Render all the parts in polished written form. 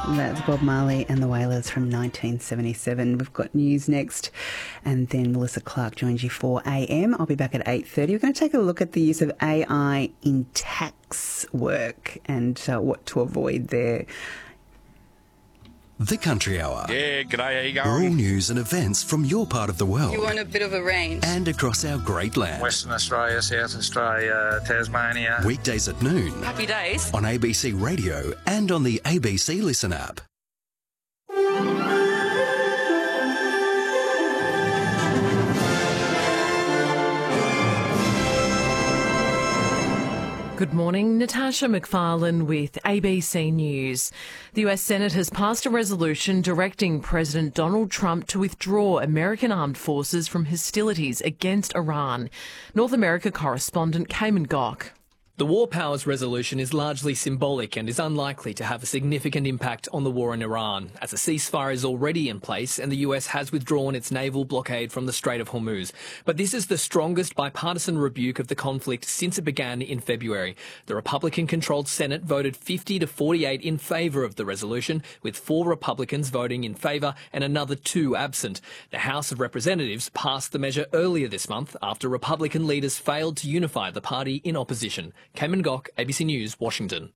That's Bob Marley and the Wailers from 1977. We've got news next, and then Melissa Clark joins you for AM. I'll be back at 8:30. We're going to take a look at the use of AI in tax work and what to avoid there. The Country Hour. Yeah, g'day, how you going? All news and events from your part of the world. You want a bit of a range. And across our great land. Western Australia, South Australia, Tasmania. Weekdays at noon. Happy days. On ABC Radio and on the ABC Listen app. Good morning, Natasha McFarlane with ABC News. The US Senate has passed a resolution directing President Donald Trump to withdraw American armed forces from hostilities against Iran. North America correspondent Cayman Gok. The War Powers Resolution is largely symbolic and is unlikely to have a significant impact on the war in Iran, as a ceasefire is already in place and the US has withdrawn its naval blockade from the Strait of Hormuz. But this is the strongest bipartisan rebuke of the conflict since it began in February. The Republican-controlled Senate voted 50 to 48 in favour of the resolution, with 4 Republicans voting in favour and another 2 absent. The House of Representatives passed the measure earlier this month after Republican leaders failed to unify the party in opposition. Cayman Gok, ABC News, Washington.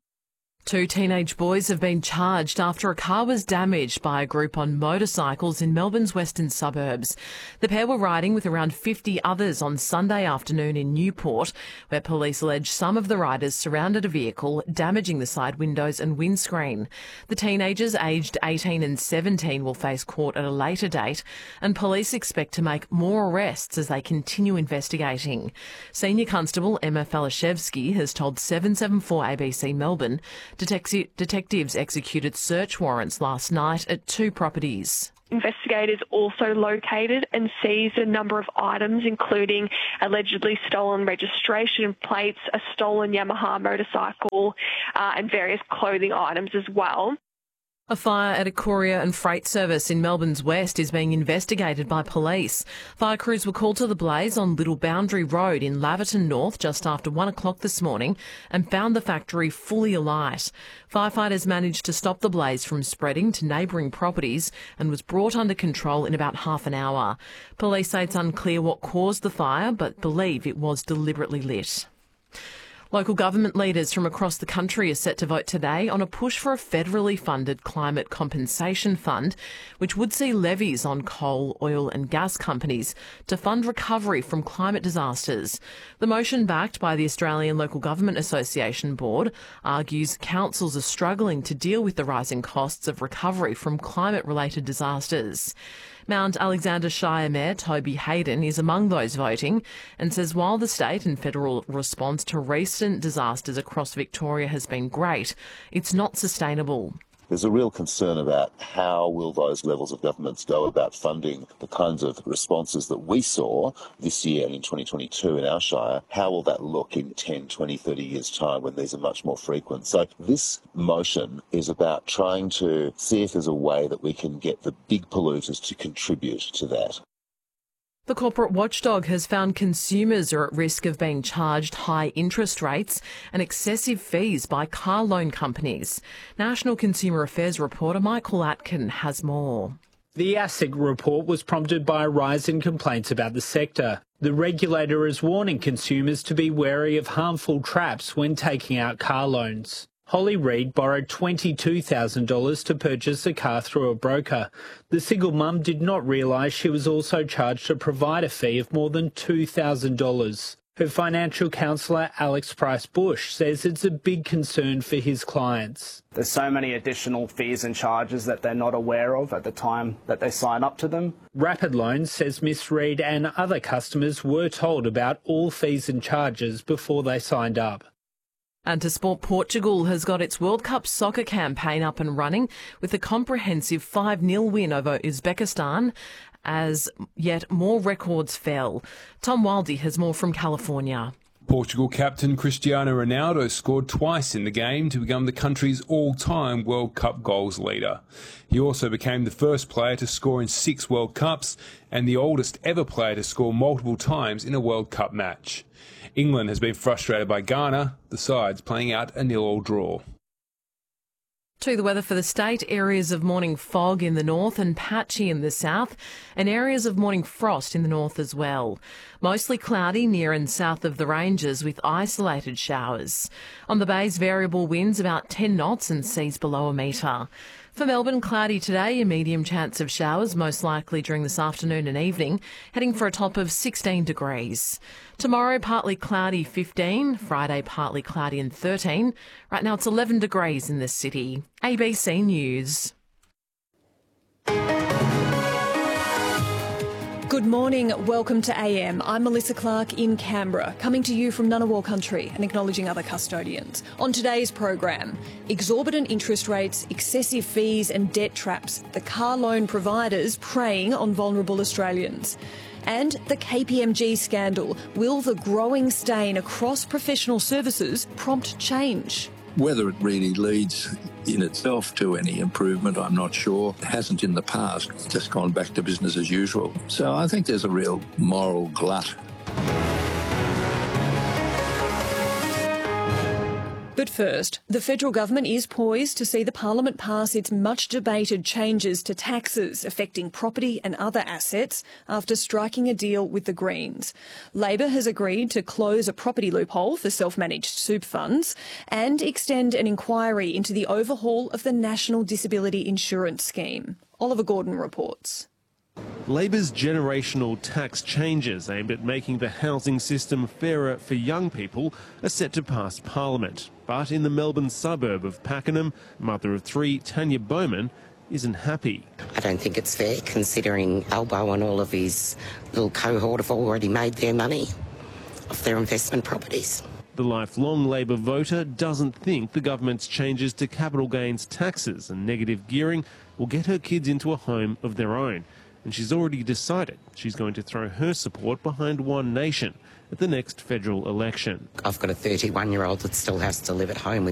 2 teenage boys have been charged after a car was damaged by a group on motorcycles in Melbourne's western suburbs. The pair were riding with around 50 others on Sunday afternoon in Newport, where police allege some of the riders surrounded a vehicle, damaging the side windows and windscreen. The teenagers, aged 18 and 17, will face court at a later date, and police expect to make more arrests as they continue investigating. Senior Constable Emma Falashevsky has told 774 ABC Melbourne detectives executed search warrants last night at 2 properties. Investigators also located and seized a number of items, including allegedly stolen registration plates, a stolen Yamaha motorcycle, and various clothing items as well. A fire at a courier and freight service in Melbourne's west is being investigated by police. Fire crews were called to the blaze on Little Boundary Road in Laverton North just after 1 o'clock this morning and found the factory fully alight. Firefighters managed to stop the blaze from spreading to neighbouring properties and was brought under control in about half an hour. Police say it's unclear what caused the fire, but believe it was deliberately lit. Local government leaders from across the country are set to vote today on a push for a federally funded climate compensation fund, which would see levies on coal, oil and gas companies to fund recovery from climate disasters. The motion, backed by the Australian Local Government Association Board, argues councils are struggling to deal with the rising costs of recovery from climate-related disasters. Mount Alexander Shire Mayor Toby Hayden is among those voting and says while the state and federal response to recent disasters across Victoria has been great, it's not sustainable. There's a real concern about how will those levels of governments go about funding the kinds of responses that we saw this year and in 2022 in our shire. How will that look in 10, 20, 30 years' time when these are much more frequent? So this motion is about trying to see if there's a way that we can get the big polluters to contribute to that. The corporate watchdog has found consumers are at risk of being charged high interest rates and excessive fees by car loan companies. National Consumer Affairs reporter Michael Atkin has more. The ASIC report was prompted by a rise in complaints about the sector. The regulator is warning consumers to be wary of harmful traps when taking out car loans. Holly Reid borrowed $22,000 to purchase a car through a broker. The single mum did not realise she was also charged a provider fee of more than $2,000. Her financial counsellor, Alex Price-Bush, says it's a big concern for his clients. There's so many additional fees and charges that they're not aware of at the time that they sign up to them. Rapid Loans says Miss Reid and other customers were told about all fees and charges before they signed up. And to sport, Portugal has got its World Cup soccer campaign up and running with a comprehensive 5-0 win over Uzbekistan as yet more records fell. Tom Wildy has more from California. Portugal captain Cristiano Ronaldo scored twice in the game to become the country's all-time World Cup goals leader. He also became the first player to score in 6 World Cups and the oldest ever player to score multiple times in a World Cup match. England has been frustrated by Ghana, the sides playing out a 0-0 draw. To the weather for the state, areas of morning fog in the north and patchy in the south, and areas of morning frost in the north as well. Mostly cloudy near and south of the ranges with isolated showers. On the bays, variable winds about 10 knots and seas below a metre. For Melbourne, cloudy today, a medium chance of showers, most likely during this afternoon and evening, heading for a top of 16 degrees. Tomorrow, partly cloudy, 15. Friday, partly cloudy and 13. Right now, it's 11 degrees in this city. ABC News. Good morning, welcome to AM. I'm Melissa Clark in Canberra, coming to you from Ngunnawal country and acknowledging other custodians. On today's program, exorbitant interest rates, excessive fees and debt traps, the car loan providers preying on vulnerable Australians. And the KPMG scandal. Will the growing stain across professional services prompt change? Whether it really leads in itself to any improvement, I'm not sure. It hasn't in the past. It's just gone back to business as usual. So I think there's a real moral glut. But first, the federal government is poised to see the Parliament pass its much-debated changes to taxes affecting property and other assets after striking a deal with the Greens. Labor has agreed to close a property loophole for self-managed super funds and extend an inquiry into the overhaul of the National Disability Insurance Scheme. Oliver Gordon reports. Labor's generational tax changes aimed at making the housing system fairer for young people are set to pass Parliament. But in the Melbourne suburb of Pakenham, mother of three, Tanya Bowman, isn't happy. I don't think it's fair, considering Albo and all of his little cohort have already made their money off their investment properties. The lifelong Labor voter doesn't think the government's changes to capital gains taxes and negative gearing will get her kids into a home of their own. And she's already decided she's going to throw her support behind One Nation at the next federal election. I've got a 31-year-old that still has to live at home with